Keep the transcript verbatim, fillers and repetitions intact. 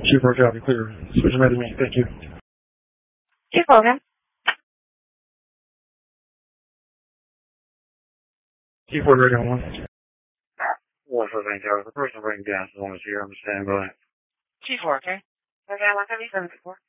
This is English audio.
Chief four, copy, clear. Switch them to me, thank you. Chief Logan. Chief four, ready on one. One for Van Tower. The person bringing gas is on his here. I'm standing by. Chief four, okay. Okay, one seventy-seven, four.